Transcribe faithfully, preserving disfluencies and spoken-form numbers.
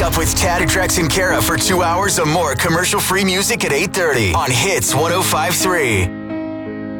up with Tad, Drex, and Kara for two hours of more commercial-free music at eight thirty on Hits one oh five three.